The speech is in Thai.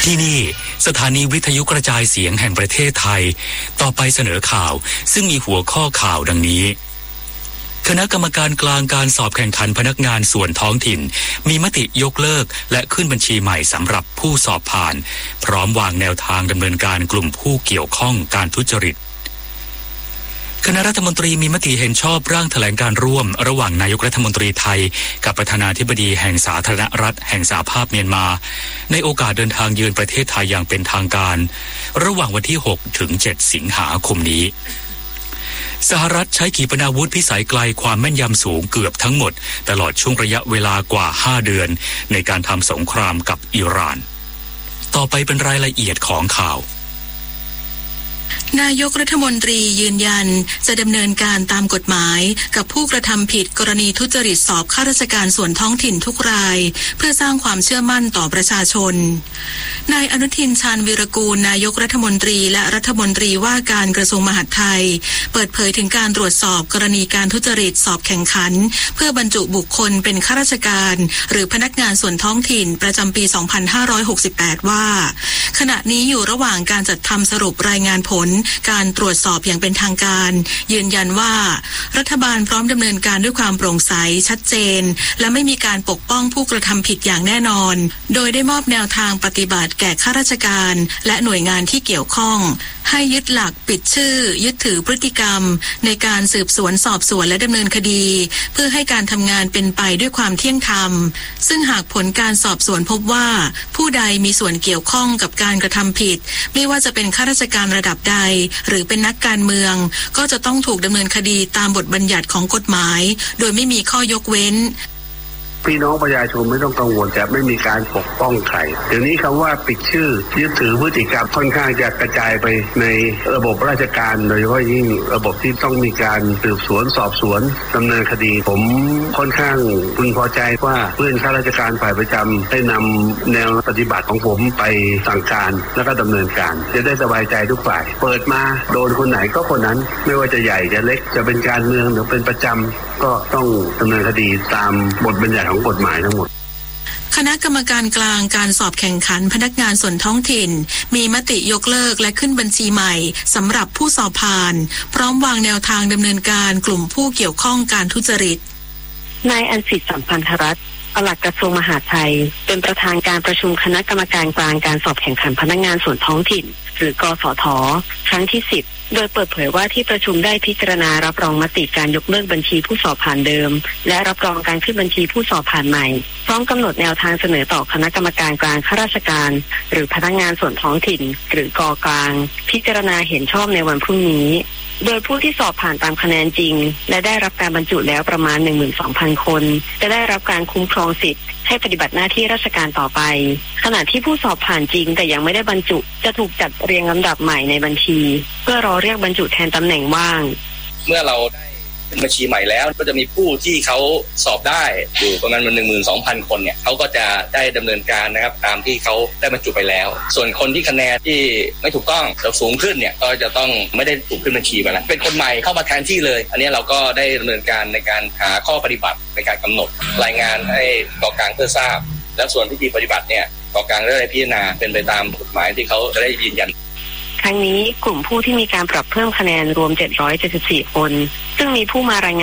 ที่นี่สถานีวิทยุกระจายเสียงแห่งประเทศไทยต่อไปเสนอข่าวซึ่งมีหัวข้อข่าวดังนี้คณะกรรมการกลางการสอบแข่งขันพนักงานส่วนท้องถิ่นมีมติยกเลิกและขึ้นบัญชีใหม่สำหรับผู้สอบผ่านพร้อมวางแนวทางดำเนินการกลุ่มผู้เกี่ยวข้องการทุจริตคณะรัฐมนตรีมีมติเห็นชอบร่างแถลงการร่วมระหว่างนายกรัฐมนตรีไทยกับประธานาธิบดีแห่งสาธารณรัฐแห่งสหภาพเมียนมาในโอกาสเดินทางเยือนประเทศไทยอย่างเป็นทางการระหว่างวันที่6ถึง7สิงหาคมนี้สหรัฐใช้ขีปนาวุธพิสัยไกลความแม่นยำสูงเกือบทั้งหมดตลอดช่วงระยะเวลากว่า5เดือนในการทำสงครามกับอิหร่านต่อไปเป็นรายละเอียดของข่าวนายกรัฐมนตรียืนยันจะดำเนินการตามกฎหมายกับผู้กระทำผิดกรณีทุจริตสอบข้าราชการส่วนท้องถิ่นทุกรายเพื่อสร้างความเชื่อมั่นต่อประชาชนนายอนุทินชาญวีรกูลนายกรัฐมนตรีและรัฐมนตรีว่าการกระทรวงมหาดไทยเปิดเผยถึงการตรวจสอบกรณีการทุจริตสอบแข่งขันเพื่อบรรจุบุคคลเป็นข้าราชการหรือพนักงานส่วนท้องถิ่นประจำปี 2568 ว่าขณะนี้อยู่ระหว่างการจัดทำสรุปรายงานผลการตรวจสอบอย่างเป็นทางการยืนยันว่ารัฐบาลพร้อมดำเนินการด้วยความโปร่งใสชัดเจนและไม่มีการปกป้องผู้กระทำผิดอย่างแน่นอนโดยได้มอบแนวทางปฏิบัติแก่ข้าราชการและหน่วยงานที่เกี่ยวข้องให้ยึดหลักปิดชื่อยึดถือพฤติกรรมในการสืบสวนสอบสวนและดำเนินคดีเพื่อให้การทำงานเป็นไปด้วยความเที่ยงธรรมซึ่งหากผลการสอบสวนพบว่าผู้ใดมีส่วนเกี่ยวข้องกับการกระทำผิดไม่ว่าจะเป็นข้าราชการระดับใดหรือเป็นนักการเมืองก็จะต้องถูกดำเนินคดีตามบทบัญญัติของกฎหมายโดยไม่มีข้อยกเว้นพี่น้องประชาชนไม่ต้องกังวลจะไม่มีการปกป้องใครเดี๋ยวนี้คำว่าปิดชื่อยึดถือพฤติกรรมค่อนข้างจะกระจายไปในระบบราชการโดยเฉพาะยิ่งระบบที่ต้องมีการสืบสวนสอบสวนดำเนินคดีผมค่อนข้างพึงพอใจว่าเพื่อนข้าราชการฝ่ายประจำได้นำแนวปฏิบัติของผมไปสั่งการแล้วก็ดำเนินการจะได้สบายใจทุกฝ่ายเปิดมาโดนคนไหนก็คนนั้นไม่ว่าจะใหญ่จะเล็กจะเป็นการเมืองหรือเป็นประจำก็ต้องดำเนินคดีตามบทบัญญัติของกฎหมายทั้งหมดคณะกรรมการกลางการสอบแข่งขันพนักงานส่วนท้องถิ่นมีมติยกเลิกและขึ้นบัญชีใหม่สำหรับผู้สอบผ่านพร้อมวางแนวทางดำเนินการกลุ่มผู้เกี่ยวข้องการทุจริตนายอัญสิทธิ์สัมพันธรัตน์ปลัดกระทรวงมหาดไทยเป็นประธานการประชุมคณะกรรมการกลางการสอบแข่งขันพนักงานส่วนท้องถิ่นหรือกสท.ครั้งที่10โดยเปิดเผยว่าที่ประชุมได้พิจารณารับรองมติการยกเลิกบัญชีผู้สอบผ่านเดิมและรับรองการขึ้นบัญชีผู้สอบผ่านใหม่พร้อมกำหนดแนวทางเสนอต่อคณะกรรมการกลางข้าราชการหรือพนักงานส่วนท้องถิ่นหรือกกลางพิจารณาเห็นชอบในวันพรุ่งนี้โดยผู้ที่สอบผ่านตามคะแนนจริงและได้รับการบรรจุแล้วประมาณ 12,000 คนจะได้รับการคุ้มครองสิทธิ์ให้ปฏิบัติหน้าที่ราชการต่อไปขณะที่ผู้สอบผ่านจริงแต่ยังไม่ได้บรรจุจะถูกจัดเรียงลำดับใหม่ในบัญชีเพื่อรอเรียกบรรจุแทนตำแหน่งว่างเมื่อเราได้บัญชีใหม่แล้วก็จะมีผู้ที่เขาสอบได้อยู่ประมาณ 12,000 คนเนี่ยเขาก็จะได้ดำเนินการนะครับตามที่เขาได้บรรจุไปแล้วส่วนคนที่คะแนนที่ไม่ถูกต้องสูงขึ้นเนี่ยก็จะต้องไม่ได้ถูกขึ้นบัญชีไปแล้วเป็นคนใหม่เข้ามาแทนที่เลยอันนี้เราก็ได้ดำเนินการในการหาข้อปฏิบัติในการกำหนดรายงานให้กกลางเพื่อทราบและส่วนพิธีปฏิบัติเนี่ยกกลางได้พิจารณาเป็นไปตามกฎหมายที่เขาได้ยืนยันครั้งนี้กลุ่มผู้ที่มีการปรับเพิ่มคะแนนรวม774คนซึ่งมีผู้มารายงาน